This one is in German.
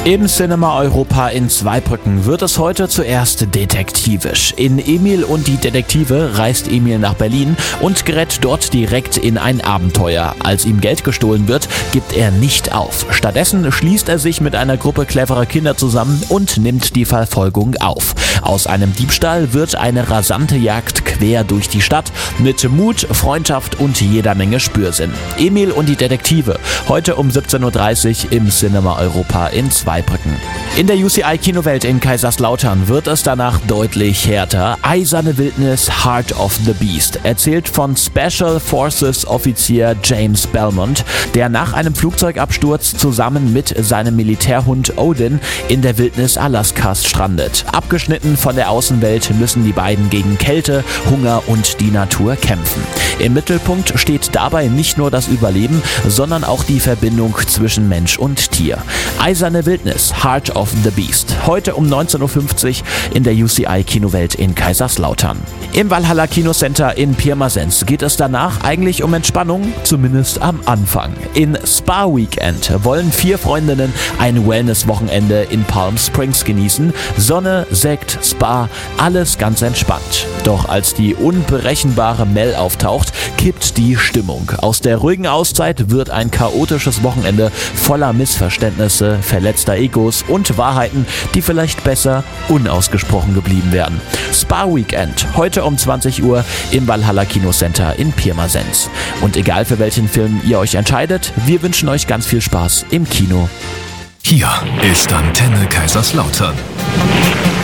Im Cinema Europa in Zweibrücken wird es heute zuerst detektivisch. In Emil und die Detektive reist Emil nach Berlin und gerät dort direkt in ein Abenteuer. Als ihm Geld gestohlen wird, gibt er nicht auf. Stattdessen schließt er sich mit einer Gruppe cleverer Kinder zusammen und nimmt die Verfolgung auf. Aus einem Diebstahl wird eine rasante Jagd quer durch die Stadt mit Mut, Freundschaft und jeder Menge Spürsinn. Emil und die Detektive, heute um 17.30 Uhr im Cinema Europa in Zweibrücken. In der UCI-Kinowelt in Kaiserslautern wird es danach deutlich härter. Eiserne Wildnis, Heart of the Beast, erzählt von Special Forces Offizier James Belmont, der nach einem Flugzeugabsturz zusammen mit seinem Militärhund Odin in der Wildnis Alaskas strandet. Abgeschnitten von der Außenwelt müssen die beiden gegen Kälte, Hunger und die Natur kämpfen. Im Mittelpunkt steht dabei nicht nur das Überleben, sondern auch die Verbindung zwischen Mensch und Tier. Eiserne Wildnis, Heart of the Beast, heute um 19.50 Uhr in der UCI-Kinowelt in Kaiserslautern. Im Valhalla Kinocenter in Pirmasens geht es danach eigentlich um Entspannung, zumindest am Anfang. In Spa Weekend wollen 4 Freundinnen ein Wellness-Wochenende in Palm Springs genießen. Sonne, Sekt, Spa, alles ganz entspannt. Doch als die unberechenbare Mel auftaucht, kippt die Stimmung. Aus der ruhigen Auszeit wird ein chaotisches Wochenende voller Missverständnisse, verletzter Egos und Wahrheiten, die vielleicht besser unausgesprochen geblieben wären. Spa Weekend, heute um 20 Uhr im Valhalla Kinocenter in Pirmasens. Und egal für welchen Film ihr euch entscheidet, wir wünschen euch ganz viel Spaß im Kino. Hier ist Antenne Kaiserslautern.